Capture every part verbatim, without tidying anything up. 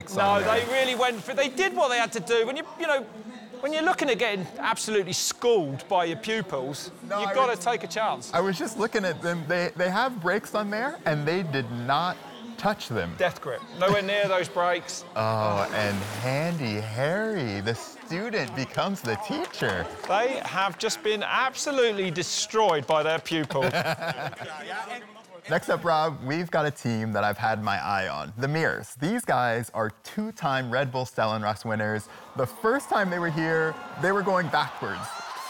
No, they really went for. They did what they had to do. When you, you know, when you're looking at getting absolutely schooled by your pupils, no, you've got to take a chance. I was just looking at them. They they have brakes on there, and they did not touch them. Death grip. Nowhere near those brakes. Oh, and Handy Harry, the student, becomes the teacher. They have just been absolutely destroyed by their pupil. Next up, Rob, we've got a team that I've had my eye on, the Mirrors. These guys are two-time Red Bull Stellenbosch winners. The first time they were here, they were going backwards.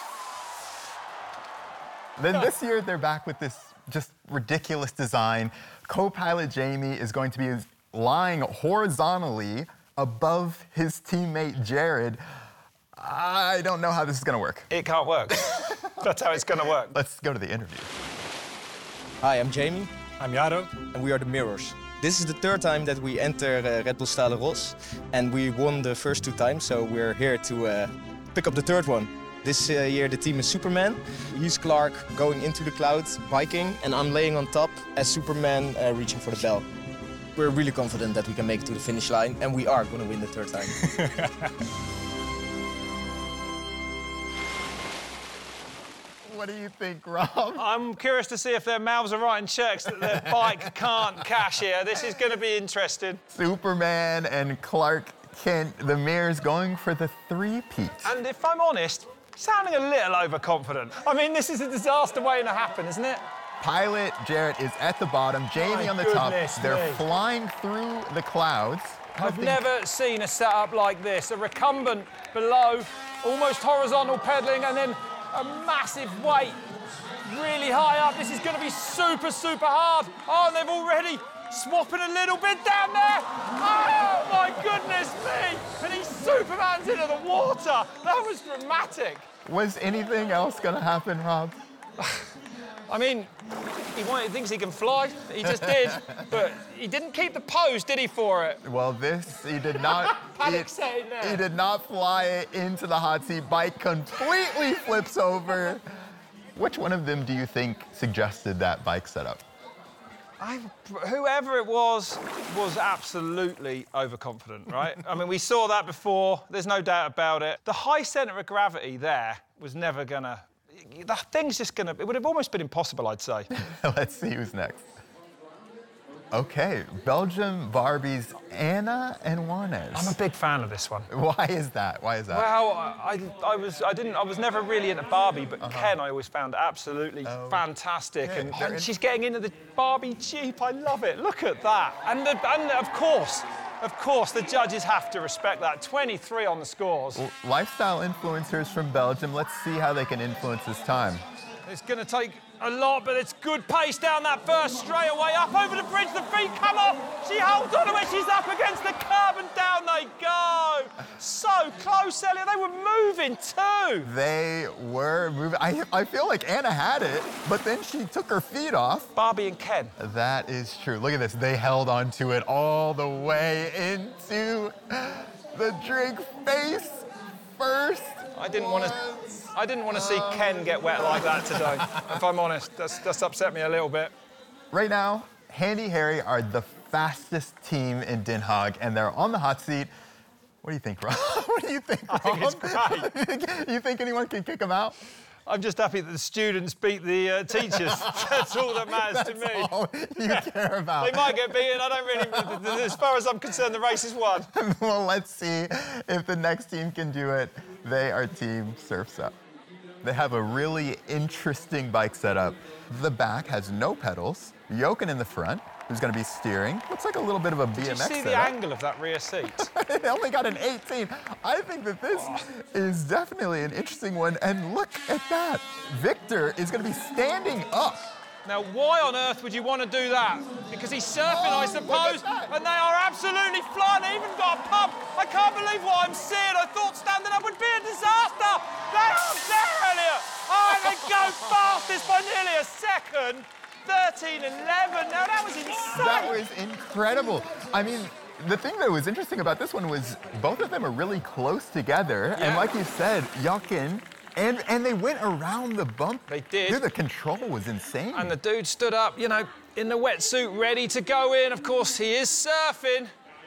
Then this year, they're back with this just ridiculous design. Co-pilot Jamie is going to be lying horizontally above his teammate Jared. I don't know how this is going to work. It can't work. That's how it's going to work. Let's go to the interview. Hi, I'm Jamie. I'm Jaro. And we are the Mirrors. This is the third time that we enter uh, Red Bull Stalen Ros, and we won the first two times, so we're here to uh, pick up the third one. This uh, year the team is Superman. He's Clark going into the clouds, biking, and I'm laying on top as Superman uh, reaching for the bell. We're really confident that we can make it to the finish line, and we are going to win the third time. What do you think, Rob? I'm curious to see if their mouths are writing checks that their bike can't cash here. This is going to be interesting. Superman and Clark Kent, the Mirrors, going for the three-peat. And if I'm honest, sounding a little overconfident. I mean, this is a disaster waiting to happen, isn't it? Pilot Jarrett is at the bottom, Jamie My on the top. goodness They're me. flying through the clouds. I I've think- never seen a setup like this. A recumbent below, almost horizontal pedaling, and then a massive weight really high up. This is going to be super, super hard. Oh, and they've already swapping a little bit down there. Oh, my goodness me. And he Supermans into the water. That was dramatic. Was anything else going to happen, Rob? I mean, he, wanted, he thinks he can fly. He just did. But he didn't keep the pose, did he, for it? Well, this, he did not... Panic it- setting there. He did not fly it into the hot seat. Bike completely flips over. Which one of them do you think suggested that bike setup? I, whoever it was, was absolutely overconfident, right? I mean, we saw that before. There's no doubt about it. The high centre of gravity there was never gonna... The thing's just gonna... It would have almost been impossible, I'd say. Let's see who's next. Okay, Belgium Barbies Anna and Juanes. I'm a big fan of this one. Why is that? Why is that? Well, I, I was, I didn't, I was never really into Barbie, but Uh-huh. Ken I always found absolutely Oh. fantastic, Yeah, and, they're and in- she's getting into the Barbie Jeep. I love it. Look at that, and, the, and of course, of course, the judges have to respect that. twenty-three on the scores. Well, lifestyle influencers from Belgium. Let's see how they can influence this time. It's going to take a lot, but it's good pace down that first straightaway. Up over the bridge, the feet come off. She holds on to it. She's up against the curb, and down they go. So close, Elliot. They were moving too. They were moving. I, I feel like Anna had it, but then she took her feet off. Barbie and Ken. That is true. Look at this. They held on to it all the way into the drink face first. I didn't want to. I didn't want to see Ken get wet like that today. If I'm honest, that's, that's upset me a little bit. Right now, Handy Harry are the fastest team in Den Haag, and they're on the hot seat. What do you think, Rob? What do you think, Rob? I think it's great. You think anyone can kick them out? I'm just happy that the students beat the uh, teachers. That's all that matters to me. All you care about. They might get beaten. I don't really. As far as I'm concerned, the race is won. Well, let's see if the next team can do it. They are Team Surf's Up. They have a really interesting bike setup. The back has no pedals. Jochen in the front, who's going to be steering. Looks like a little bit of a B M X Did you see the setup. angle of that rear seat? They only got an eighteen. I think that this is definitely an interesting one. And look at that. Victor is going to be standing up. Now, why on earth would you want to do that? Because he's surfing, Oh, I look suppose, at that. and they are absolutely flying. They even got a pump. I can't believe what I'm seeing. I thought standing up would be a disaster. They are there, Elliot. Oh, and they go fastest by nearly a second. thirteen eleven. Now, that was insane. That was incredible. I mean, the thing that was interesting about this one was both of them are really close together. Yeah. And like you said, Jochen, and, and they went around the bump. They did. Dude, the control was insane. And the dude stood up, you know, in the wetsuit, ready to go in. Of course, he is surfing.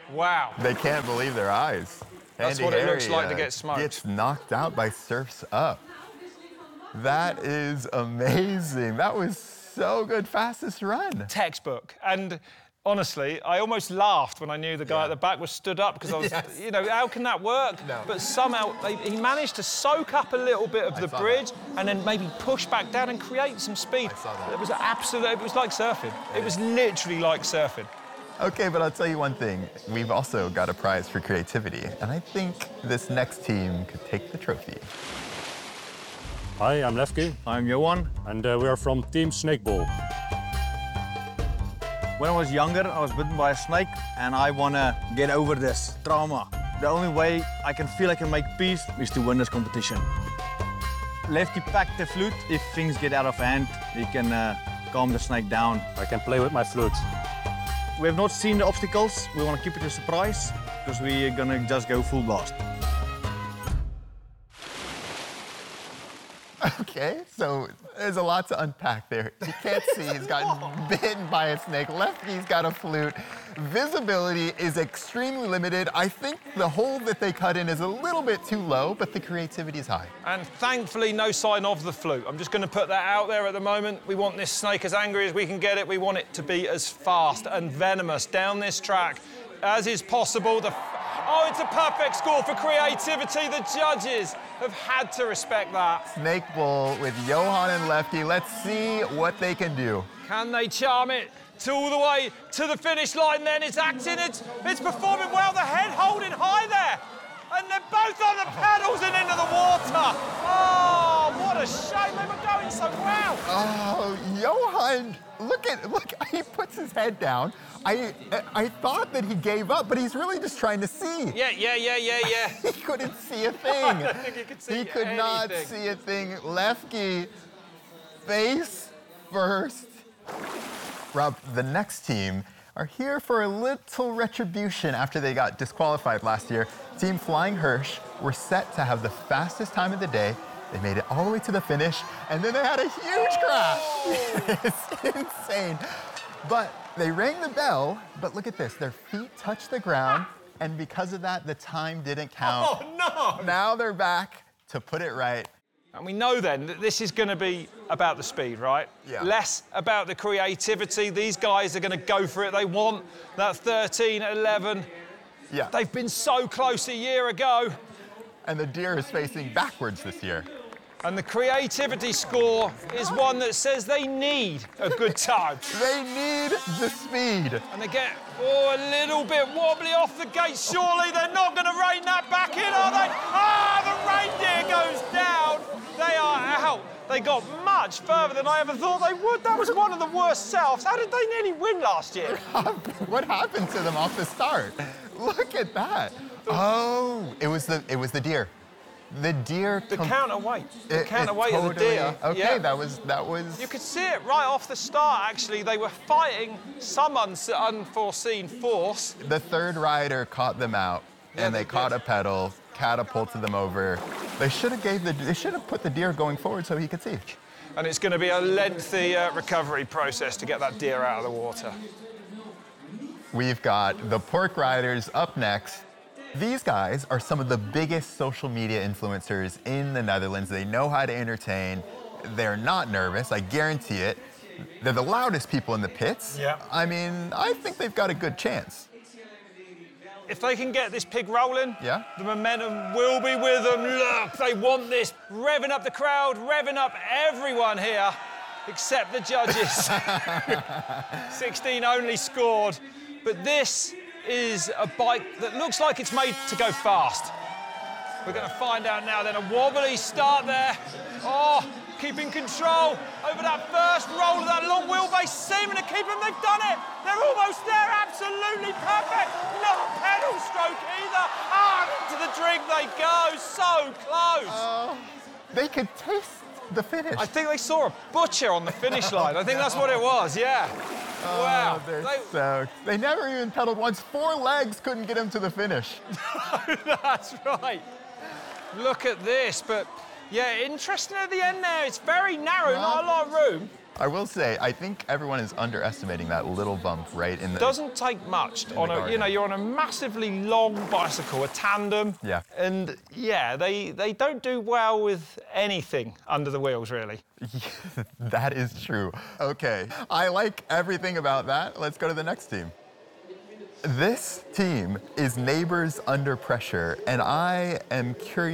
Wow. They can't believe their eyes. That's Andy what it looks Harry, like to uh, get smoked. Gets knocked out by Surf's Up. That is amazing. That was so good. Fastest run. Textbook. And honestly, I almost laughed when I knew the guy Yeah. at the back was stood up because I was, Yes. you know, how can that work? No. But somehow they, he managed to soak up a little bit of I the saw bridge and then maybe push back down and create some speed. I saw that. It was absolute. It was like surfing. It was literally like surfing. Okay, but I'll tell you one thing. We've also got a prize for creativity, and I think this next team could take the trophy. Hi, I'm Lefke, I'm Johan. and uh, we are from Team Snakeball. When I was younger, I was bitten by a snake, and I want to get over this trauma. The only way I can feel I can make peace is to win this competition. Lefty packed the flute. If things get out of hand, he can uh, calm the snake down. I can play with my flute. We have not seen the obstacles. We want to keep it a surprise, because we're gonna just go full blast. Okay, so there's a lot to unpack there. You can't see, he's gotten bitten by a snake. Lefty's got a flute. Visibility is extremely limited. I think the hole that they cut in is a little bit too low, but the creativity is high. And thankfully, no sign of the flute. I'm just going to put that out there at the moment. We want this snake as angry as we can get it. We want it to be as fast and venomous down this track as is possible. The oh, it's a perfect score for creativity. The judges have had to respect that. Snake Bowl with Johan and Lefty. Let's see what they can do. Can they charm it to all the way to the finish line then? It's acting, it's, it's performing well. The head holding high there. And they're both on the pedals and into the water. Oh, what a shame. They were going so well. Oh, Johan, look at, look, he puts his head down. I, I thought that he gave up, but he's really just trying to see. Yeah, yeah, yeah, yeah, yeah. He couldn't see a thing. I don't think he could see He could not anything. see a thing. Lefty, face first. Rob, the next team are here for a little retribution after they got disqualified last year. Team Flying Hirsch were set to have the fastest time of the day. They made it all the way to the finish, and then they had a huge crash. It's insane. But they rang the bell, but look at this. Their feet touched the ground, and because of that, the time didn't count. Oh, no. Now they're back to put it right. And we know then that this is going to be about the speed, right? Yeah. Less about the creativity. These guys are going to go for it. They want that thirteen eleven. Yeah. They've been so close a year ago. And the deer is facing backwards this year. And the creativity score is one that says they need a good time. They need the speed. And they get, oh, a little bit wobbly off the gate. Surely they're not going to rein that back in, are they? Ah, the reindeer goes down. They are out. They got much further than I ever thought they would. That was one of the worst selves. How did they nearly win last year? What happened to them off the start? Look at that. Oh, it was the it was the deer. The deer. The com- counterweight. The it- counterweight it of the totally- deer. Okay, Yeah. that was that was. You could see it right off the start, actually. They were fighting some uns- unforeseen force. The third rider caught them out, Yeah, and they, they caught did. a pedal, catapulted them over. They should have gave the they should have put the deer going forward so he could see. And it's going to be a lengthy uh, recovery process to get that deer out of the water. We've got the Pork Riders up next. These guys are some of the biggest social media influencers in the Netherlands. They know how to entertain. They're not nervous, I guarantee it. They're the loudest people in the pits. Yeah. I mean, I think they've got a good chance. If they can get this pig rolling, Yeah. the momentum will be with them. Look, they want this. Revving up the crowd, revving up everyone here, except the judges. sixteen only scored. But this is a bike that looks like it's made to go fast. We're going to find out now then. A wobbly start there. Oh, keeping control over that first roll of that long wheelbase, seeming to keep them. They've done it. They're almost there. Absolutely perfect. Not a pedal stroke either. Ah, into the drink they go. So close. Oh, they could taste the finish. I think they saw a butcher on the finish line. I think that's what it was, yeah. Wow. Oh, they're They- so. They never even pedaled once. Four legs couldn't get him to the finish. That's right. Look at this, but yeah, interesting at the end there. It's very narrow, not a lot of room. I will say, I think everyone is underestimating that little bump right in the... Doesn't take much on a, you know, you're on a massively long bicycle, a tandem. Yeah. And yeah, they, they don't do well with anything under the wheels, really. That is true. Okay, I like everything about that. Let's go to the next team. This team is Neighbors Under Pressure, and I am curious